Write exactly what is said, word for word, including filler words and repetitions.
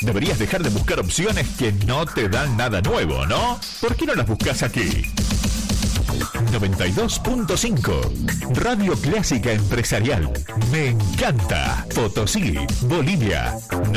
Deberías dejar de buscar opciones que no te dan nada nuevo, ¿no? ¿Por qué no las buscas aquí? noventa y dos punto cinco Radio Clásica Empresarial. Me encanta. Potosí, Bolivia.